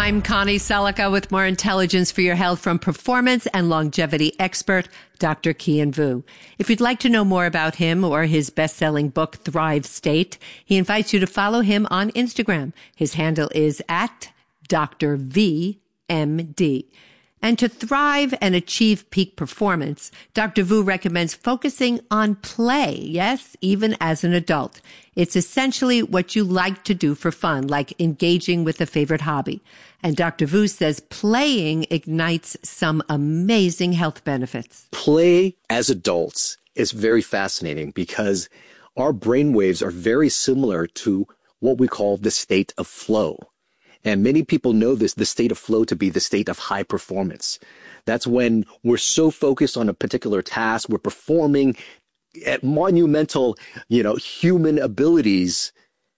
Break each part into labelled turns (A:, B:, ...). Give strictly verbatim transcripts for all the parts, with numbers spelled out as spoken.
A: I'm Connie Selica with more intelligence for your health from performance and longevity expert, Doctor Kian Vu. If you'd like to know more about him or his best-selling book, Thrive State, he invites you to follow him on Instagram. His handle is at Doctor V M D. And to thrive and achieve peak performance, Doctor Vu recommends focusing on play, yes, even as an adult. It's essentially what you like to do for fun, like engaging with a favorite hobby. And Doctor Vu says playing ignites some amazing health benefits.
B: Play as adults is very fascinating because our brain waves are very similar to what we call the state of flow. And many people know this, the state of flow, to be the state of high performance. That's when we're so focused on a particular task, we're performing at monumental, you know, human abilities.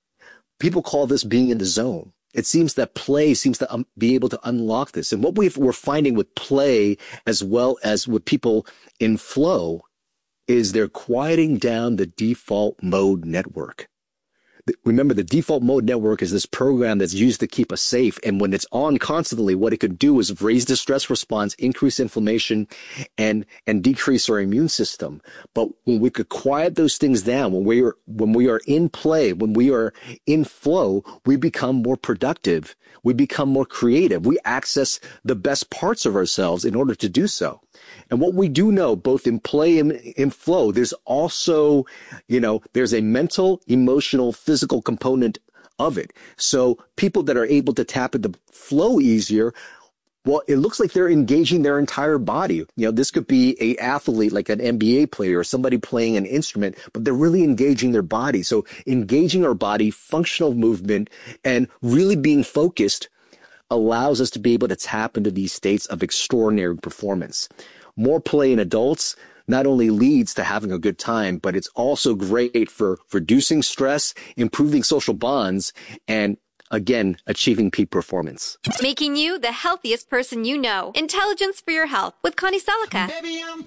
B: People call this being in the zone. It seems that play seems to um, be able to unlock this. And what we've, we're finding with play as well as with people in flow is they're quieting down the default mode network. Remember, the default mode network is this program that's used to keep us safe. And when it's on constantly, what it could do is raise the stress response, increase inflammation, and, and decrease our immune system. But when we could quiet those things down, when we are, when we are in play, when we are in flow, we become more productive. We become more creative. We access the best parts of ourselves in order to do so. And what we do know, both in play and in flow, there's also, you know, there's a mental, emotional, physical component of it. So people that are able to tap into flow easier, well, it looks like they're engaging their entire body. You know, this could be a athlete like an N B A player or somebody playing an instrument, but they're really engaging their body. So engaging our body, functional movement, and really being focused allows us to be able to tap into these states of extraordinary performance. More play in adults not only leads to having a good time, but it's also great for reducing stress, improving social bonds, and again, achieving peak performance.
C: Making you the healthiest person you know. Intelligence for your health with Connie Selica.
D: Baby, I'm